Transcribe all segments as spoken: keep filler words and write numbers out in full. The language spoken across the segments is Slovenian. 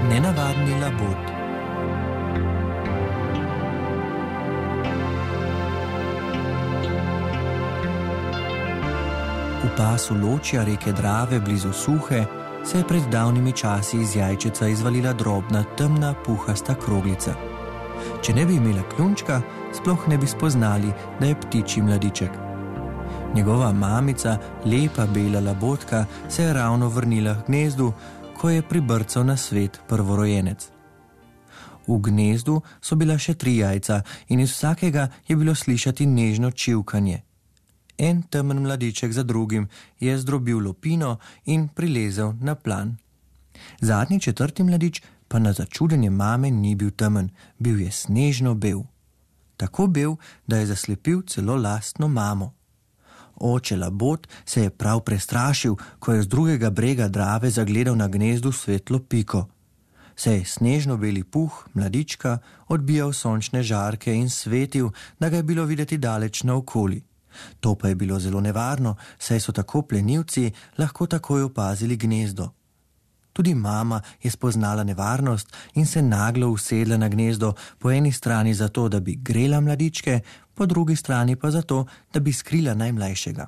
Nenavadni labod. V pasu ločja reke Drave blizu Suhe se je pred davnimi časi iz jajčeca izvalila drobna, temna, puhasta kroglica. Če ne bi imela kljunčka, sploh ne bi spoznali, da je ptičji mladiček. Njegova mamica, lepa bela labodka, se je ravno vrnila k gnezdu, ko je pribrcal na svet prvorojenec. V gnezdu so bila še tri jajca in iz vsakega je bilo slišati nežno čivkanje. En temen mladiček za drugim je zdrobil lopino in prilezel na plan. Zadnji četrti mladič pa na začudenje mame ni bil temen, bil je snežno bel. Tako bel, da je zaslepil celo lastno mamo. Oče labod se je prav prestrašil, ko je z drugega brega Drave zagledal na gnezdu svetlo piko. Se je snežno beli puh mladička odbijal sončne žarke in svetil, da ga je bilo videti daleč naokoli. To pa je bilo zelo nevarno, saj so tako plenilci lahko takoj opazili gnezdo. Tudi mama je spoznala nevarnost in se naglo usedla na gnezdo, po eni strani zato, da bi grela mladičke, po drugi strani pa zato, da bi skrila najmlajšega.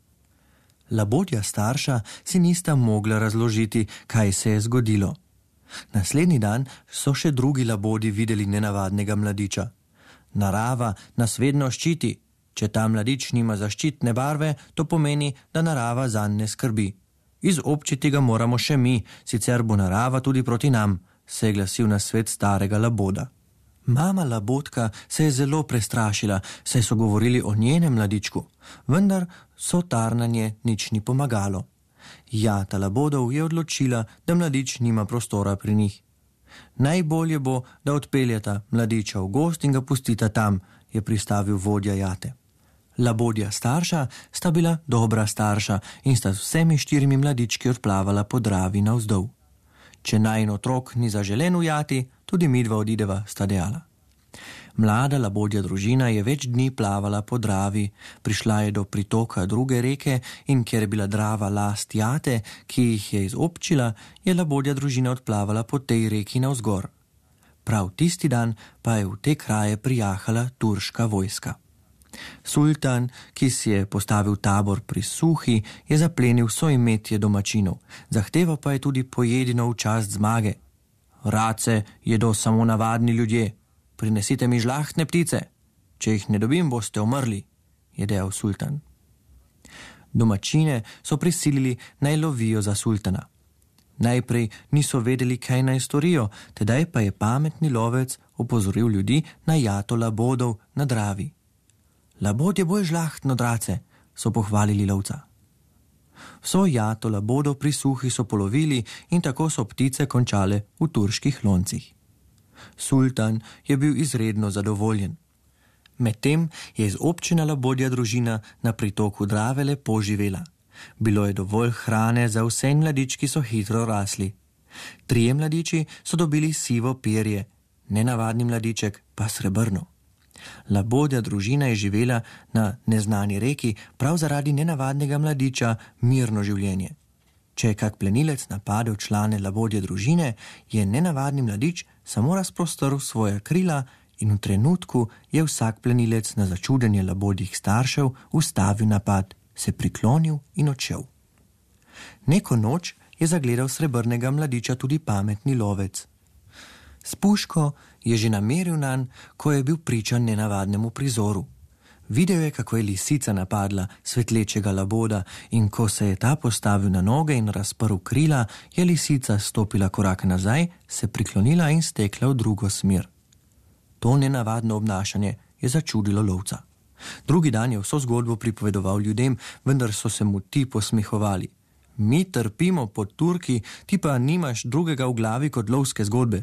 Labodja starša si nista mogla razložiti, kaj se je zgodilo. Naslednji dan so še drugi labodi videli nenavadnega mladiča. Narava nas vedno ščiti. Če ta mladič nima zaščitne barve, to pomeni, da narava zanj ne skrbi. Izobčiti ga moramo še mi, sicer bo narava tudi proti nam, se je glasil na svet starega laboda. Mama labodka se je zelo prestrašila, saj so govorili o njenem mladičku, vendar so tarnanje nič ni pomagalo. Jata labodov je odločila, da mladič nima prostora pri njih. Najbolje bo, da odpeljata mladiča v gozd in ga pustita tam, je pristavil vodja jate. Labodja starša sta bila dobra starša in sta z vsemi štirimi mladički odplavala po Dravi navzdol. Če najin otrok ni zaželen v jati, tudi midva odideva, sta dejala. Mlada labodja družina je več dni plavala po Dravi, prišla je do pritoka druge reke in ker je bila Drava last jate, ki jih je izobčila, je labodja družina odplavala po tej reki navzgor. Prav tisti dan pa je v te kraje prijahala turška vojska. Sultan, ki si je postavil tabor pri Suhi, je zaplenil vso imetje domačinov, zahteval pa je tudi pojedino v čast zmage. Race jedo samo navadni ljudje, prinesite mi žlahtne ptice, če jih ne dobim, boste umrli, je dejal sultan. Domačine so prisilili naj lovijo za sultana. Najprej niso vedeli, kaj naj storijo, tedaj pa je pametni lovec opozoril ljudi na jato labodov na Dravi. Labod je bolj žlahtno, drace, so pohvalili lovca. Vso jato labodov pri Suhi so polovili in tako so ptice končale v turških loncih. Sultan je bil izredno zadovoljen. Medtem je izobčena labodja družina na pritoku Drave lepo živela. Bilo je dovolj hrane za vse in mladički so hitro rasli. Trije mladiči so dobili sivo perje, nenavadni mladiček pa srebrno. Labodja družina je živela na neznani reki prav zaradi nenavadnega mladiča mirno življenje. Če je kak plenilec napadel člane labodje družine, je nenavadni mladič samo razprostrl svoja krila in v trenutku je vsak plenilec na začudenje labodjih staršev ustavil napad, se priklonil in odšel. Neko noč je zagledal srebrnega mladiča tudi pametni lovec. S puško je že nameril nanj, ko je bil pričan nenavadnemu prizoru. Videl je, kako je lisica napadla svetlečega laboda in ko se je ta postavil na noge in razprl krila, je lisica stopila korak nazaj, se priklonila in stekla v drugo smer. To nenavadno obnašanje je začudilo lovca. Drugi dan je vso zgodbo pripovedoval ljudem, vendar so se mu ti posmehovali. Mi trpimo pod Turki, ti pa nimaš drugega v glavi kot lovske zgodbe.